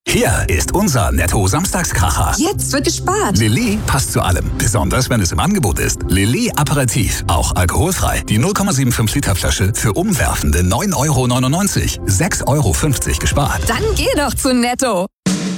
Hier ist unser Netto-Samstagskracher. Jetzt wird gespart. Lilly passt zu allem, besonders wenn es im Angebot ist. Lilly Aperitif, auch alkoholfrei. Die 0,75 Liter Flasche für umwerfende 9,99 €. 6,50 € gespart. Dann geh doch zu Netto.